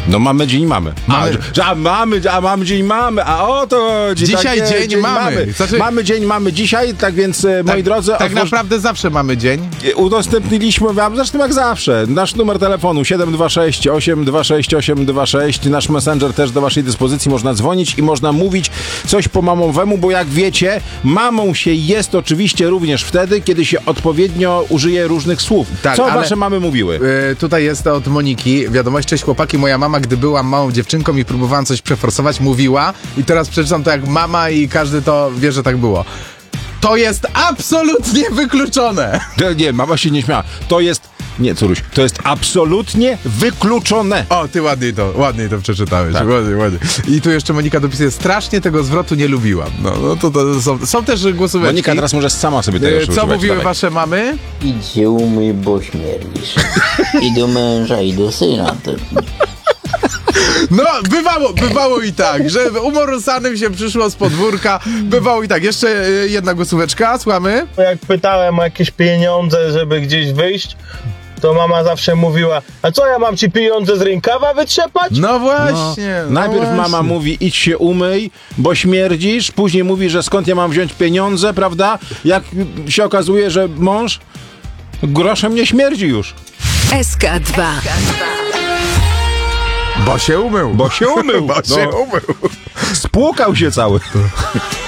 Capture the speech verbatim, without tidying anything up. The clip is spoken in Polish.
No mamy dzień mamy. Mamy. A, a mamy, a mamy dzień mamy, a oto chodzi. Dzisiaj tak, dzień mamy. mamy. Znaczy- Mamy dzień mamy dzisiaj, tak więc e, moi tak, drodzy, Tak otwórz- naprawdę zawsze mamy dzień. udostępniliśmy wam, zresztą jak zawsze, nasz numer telefonu siedem dwa sześć osiem dwa sześć osiem dwa sześć, nasz messenger też do waszej dyspozycji, można dzwonić i można mówić coś po mamowemu, bo jak wiecie, mamą się jest oczywiście również wtedy, kiedy się odpowiednio użyje różnych słów. Tak, Co ale- wasze mamy mówiły? Yy, tutaj jest od Moniki wiadomość: cześć chłopaki, moja mama, gdy była małą dziewczynką i próbowałam coś przeforsować, mówiła, i teraz przeczytam to jak mama i każdy to wie, że tak było. To jest absolutnie wykluczone. To nie, mama się nie śmiała. To jest, nie Curuś, to jest absolutnie wykluczone. O, ty ładniej to, ładniej to przeczytałeś. Tak. Ładnie, ładnie. I tu jeszcze Monika dopisuje: strasznie tego zwrotu nie lubiłam. No, no to, to są, są też głosóweczki. Monika teraz może sama sobie tego Yy, Co używać. mówiły Dawaj. wasze mamy? Idź się umyj, bo śmierdzisz. I do męża, i do syna. To... No, bywało, bywało i tak, że umorusanym się przyszło z podwórka. Bywało i tak. Jeszcze yy, jedna głosóweczka, słuchamy. Jak pytałem o jakieś pieniądze, żeby gdzieś wyjść, to mama zawsze mówiła: a co, ja mam ci pieniądze z rękawa wytrzepać? No właśnie. No Najpierw właśnie. mama mówi: idź się umyj, bo śmierdzisz. Później mówi, że skąd ja mam wziąć pieniądze, prawda? Jak się okazuje, że mąż groszem nie śmierdzi już. S K dwa. Bo się umył. Bo się umył. Bo się No. umył. Spłukał się cały.